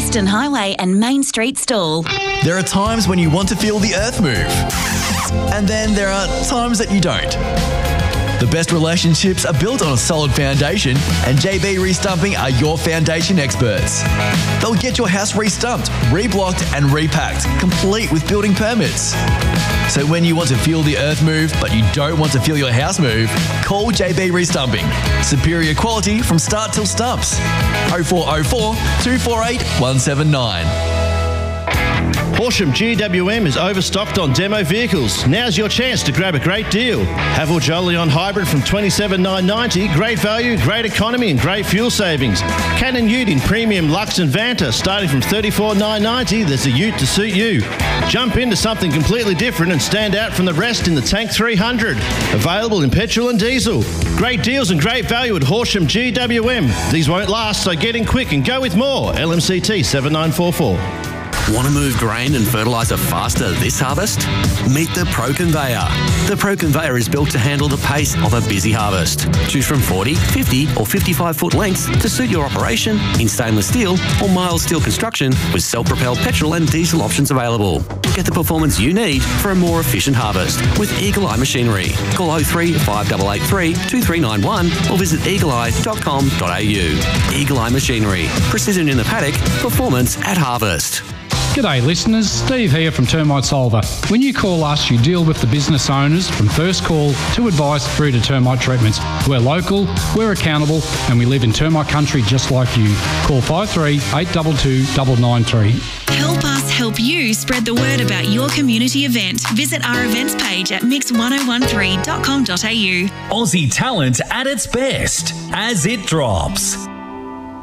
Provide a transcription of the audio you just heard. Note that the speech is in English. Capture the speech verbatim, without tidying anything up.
Western Highway and Main Street, Stawell. There are times when you want to feel the earth move, and then there are times that you don't. The best relationships are built on a solid foundation, and J B Restumping are your foundation experts. They'll get your house restumped, reblocked and repacked, complete with building permits. So when you want to feel the earth move, but you don't want to feel your house move, call J B Restumping. Superior quality from start till stumps. oh four oh four, two four eight, one seven nine. Horsham G W M is overstocked on demo vehicles. Now's your chance to grab a great deal. Haval Jolyon Hybrid from twenty-seven thousand nine hundred ninety dollars. Great value, great economy and great fuel savings. Cannon Ute in Premium Lux and Vanta starting from thirty-four thousand nine hundred ninety dollars. There's a Ute to suit you. Jump into something completely different and stand out from the rest in the Tank three hundred. Available in petrol and diesel. Great deals and great value at Horsham G W M. These won't last, so get in quick and go with more. L M C T seven nine four four. Want to move grain and fertiliser faster this harvest? Meet the Pro Conveyor. The Pro Conveyor is built to handle the pace of a busy harvest. Choose from forty, fifty or fifty-five foot lengths to suit your operation in stainless steel or mild steel construction with self-propelled petrol and diesel options available. Get the performance you need for a more efficient harvest with Eagle Eye Machinery. Call oh three, five eight eight three, two three nine one or visit eagle eye dot com dot a u. Eagle Eye Machinery. Precision in the paddock, performance at harvest. G'day listeners, Steve here from Termite Solver. When you call us, you deal with the business owners from first call to advice through to termite treatments. We're local, we're accountable, and we live in termite country just like you. Call five three eight two two nine nine three. Help us help you spread the word about your community event. Visit our events page at mix one oh one three dot com dot a u. Aussie talent at its best as it drops.